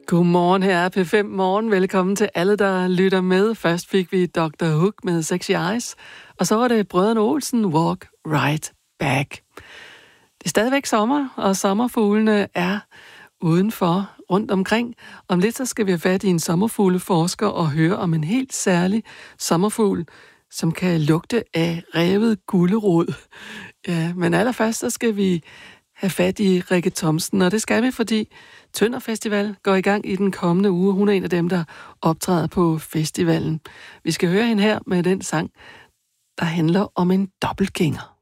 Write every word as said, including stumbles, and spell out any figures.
Godmorgen, her er P fem Morgen. Velkommen til alle, der lytter med. Først fik vi doktor Hook med Sexy Eyes, og så var det Brødrene Olsen, Walk Right Back. Det er stadigvæk sommer, og sommerfuglene er udenfor, rundt omkring. Om lidt så skal vi have fat i en sommerfugleforsker og høre om en helt særlig sommerfugl, som kan lugte af revet gulerod. Ja, men allerførst så skal vi have fat i Rikke Thomsen, og det skal vi, fordi Tønder Festival går i gang i den kommende uge. Hun er en af dem, der optræder på festivalen. Vi skal høre hende her med den sang, der handler om en dobbeltgænger.